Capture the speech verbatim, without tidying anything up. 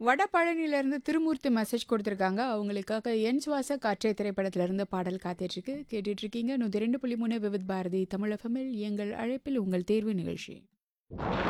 வடபழனியிலேருந்து Thirumurthy message கொடுத்துருக்காங்க. அவங்களுக்காக என் சுவாச காற்றே திரைப்படத்திலிருந்து பாடல் காத்துட்ருக்கு. கேட்டுட்டு இருக்கீங்க நூற்றி ரெண்டு புள்ளி மூணு விவித் பாரதி தமிழ் எஃப்எம்மில் எங்கள் அழைப்பில் உங்கள் தேர்வு நிகழ்ச்சி.